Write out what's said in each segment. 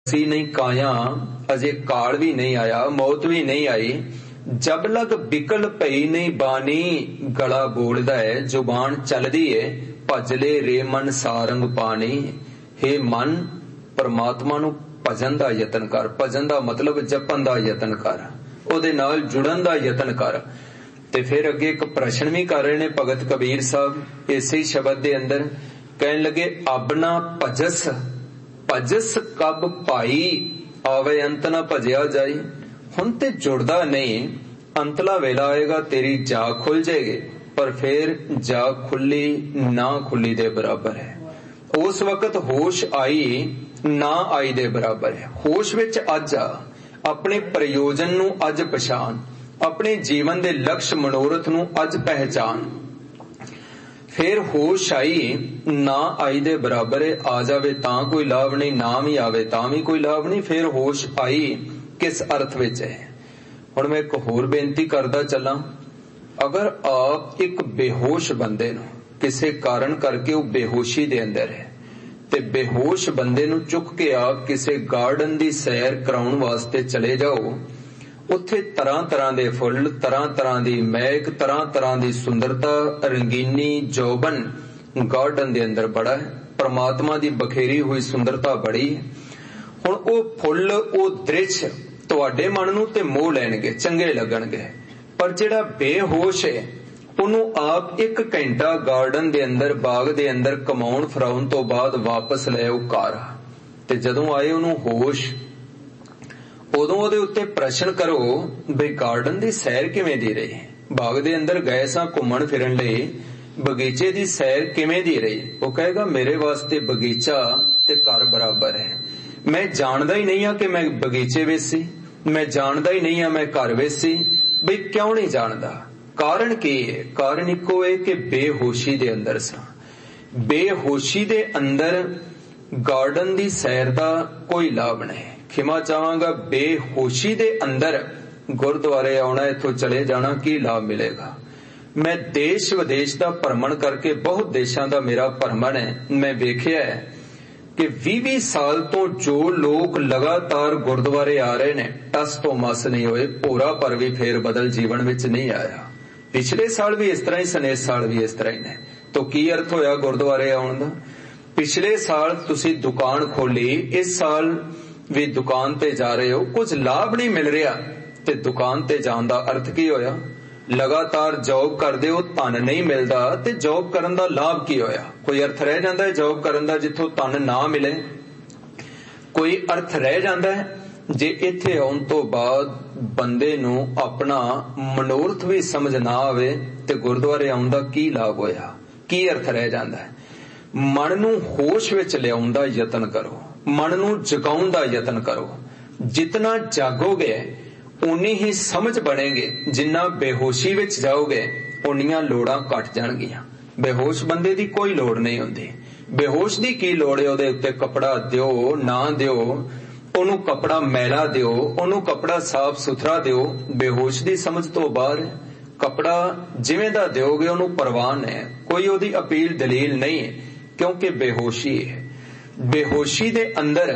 सी नहीं काया, अजे काल भी नहीं आया, मौत भी नहीं आई। जब लग बिकल पई नहीं बानी, गला बोलदा है जुबान चलदी है, भजले रे मन सारंग पानी। हे मन, परमात्मा नू भजन दा यतन कर। भजन दा मतलब जपन दा यतन कर, ओदे नाल जुड़न दा यतन कर। ते फिर अगे एक प्रश्न भी कर रहे ने भगत कबीर साहब इसे ही शब्द दे अंदर, कहन लगे अपना भजस, भजस कब पाई, आवे अंत ना भजया जाए। हुण ते जुड़दा नहीं, अंतला वेला आएगा तेरी जाग खुल जाएगी, पर फिर जाग खुली ना खुली दे बराबर है। उस वक्त होश आई ना आई दे बराबर है। होश विच अज आ, अपने प्रयोजन नू अज पछाण, अपने जीवन दे लक्ष्य मनोरथ नू अज पहचान। फिर होश आई ना आई दे बराबर है। आ जावे तां कोई लाभ नहीं, ना भी आवे तां भी कोई लाभ नहीं। फिर होश आई किस अर्थ विच है। हुण मैं एक होर बेनती करदा चलां, अगर आप एक बेहोश बंदे नू किसी कारण करके वो बेहोशी दे अंदर है, ते बेहोश बंदे नू चुक के आप किसी गार्डन दी सैर कराउण वास्ते चले जाओ, उत्थे तरह तरह दे फुल, तरह तरह दी महक, तरह तरह दी सुंदरता, रंगीनी, जौबन गार्डन दे अंदर बड़ा है। परमात्मा दी बखेरी हुई सुंदरता बड़ी है। हुण ओ फुल, ओ दृश्य तुहाडे मन नू ते मोह लैणगे, चंगे लगणगे, पर जिहड़ा बेहोश है उन्हों आप एक घंटा गार्डन दे अंदर, बाग दे अंदर कमाउण फराउण तो बाद वापस ले आओ घर, ते जदों आए उन्हों होश, उदों ਉਹਦੇ ਉੱਤੇ प्रश्न करो बई गार्डन दी सैर किवें दी रही, बाग दे अंदर गए सां घुम्मण फिरन लई, बगीचे दी सैर किवें दी रही। वो कहेगा मेरे वास्ते बगीचा ते घर बराबर है। मैं जानदा ही नहीं आ कि मैं बगीचे विच सी, मैं जानदा ही नहीं आ मैं घर विच सी। बई क्यों नहीं जानदा? कारण की है? कारण इक्को है कि बेहोशी दे अंदर सां। बेहोशी दे अंदर गार्डन दी सैर दा कोई लाभ नहीं। खिमा चाहांगा, बेहोशी दे अंदर गुरुद्वारे आउणा, इथों चले जाना, की लाभ मिलेगा? मैं देश विदेश दा भ्रमण करके, बहुत देशां दा मेरा भ्रमण है, मैं वेखिया है कि 20-20 साल तो जो लोग लगातार गुरुद्वारे आ रहे ने, टस तो मस नहीं होए, भोरा पर भी फेर बदल जीवन विच नहीं आया। पिछले साल भी इस तरह ही सन, इस साल भी इस तरह ही ने। तो की अर्थ होया गुरुद्वारे आउण दा? पिछले साल तुसी दुकान खोली, इस साल भी दुकान ते जा रहे हो, कुछ लाभ नहीं मिल रहा, ते दुकान ते जाण दा अर्थ की होया? लगातार जॉब करदे हो, धन नहीं मिलदा, ते जॉब करन दा लाभ की होया? कोई अर्थ रह जांदा है जॉब करन दा जिथों धन ना मिले? कोई अर्थ रह जांदा है? जे इत्थे आउण तो बाद बंदे नू अपना मनोरथ भी समझ ना आवे, ते गुरुद्वारे आउण दा की लाभ होया? की अर्थ रह जांदा है? मन नू होश विच लियाउण दा यतन करो, मन नू जगाउण दा यतन करो। जितना जागोगे उन्नी ही समझ बनेगे, जिन्ना बेहोशी विच जाओगे उन्नियां लोड़ां घट जाणगियां। बेहोश बंदे दी कोई लोड़ नहीं हुंदी। बेहोश दी की लोड़ है? उहदे उत्ते कपड़ा दिओ ना दिओ, ओनू कपड़ा मैला दिओ, ओनू कपड़ा साफ सुथरा दिओ, बेहोश दी समझ तो बाहर है। कपड़ा जिवें दा दिओगे ओनू परवान है, कोई ओदी अपील दलील नहीं है, क्योंकि बेहोशी है। बेहोशी दे अंदर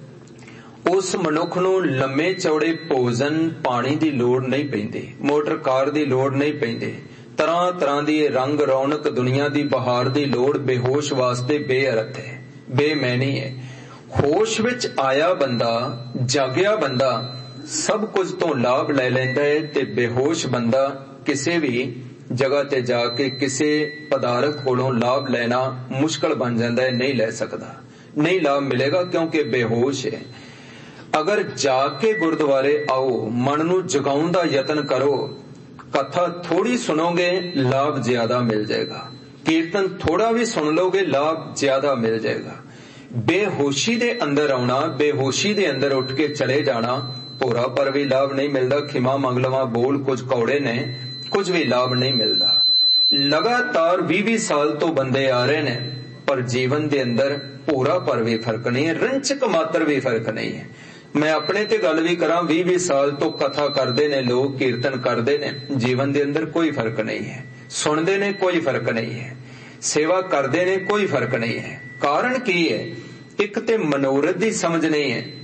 उस मनुख नू लम्मे चौड़े भोजन पानी दी लोड़ नहीं पैंदी, मोटर कार दी लोड़ नहीं पैंदी, तरह तरह दी रंग रौनक दुनिया दी बहार दी लोड़ बेहोश वास्ते बेअर्थ है, बेमैनी है। होश विच आया बंदा, जागया बंदा सब कुछ तो लाभ ले लैंदा है, ते बेहोश बंदा किसी भी जगह ते जाके किसी पदार्थ कोलों लाभ लेना मुश्किल बन जाता है, नहीं ले सकता, नहीं लाभ मिलेगा, क्योंकि बेहोश है। अगर जाके गुरुद्वारे आओ, मन नू जगाउण दा यतन करो, कथा थोड़ी सुनोगे लाभ ज्यादा मिल जाएगा, कीर्तन थोड़ा भी सुन लोगे लाभ ज्यादा मिल जाएगा। बेहोशी दे अंदर आना, बेहोशी दे अंदर उठ के चले जाना, भोरा पर भी लाभ नहीं मिलता। खिमा मंगलवा बोल कुछ कौड़े ने, कुछ भी लाभ नहीं मिलता। लगातार 20-20 साल तो बंदे आ रहे ने, पर जीवन दे अंदर भोरा पर भी फर्क नहीं है, रंचक मात्र भी फर्क नहीं है। मैं अपने ते गल भी करा, 20-20 साल तो कथा करते ने लोग, कीर्तन करते ने, जीवन दे अंदर कोई फर्क नहीं है। सुनते ने कोई फर्क नहीं है, सेवा करते ने कोई फर्क नहीं है। कारण की है? एक ते मनोरथ दी समझ नहीं है,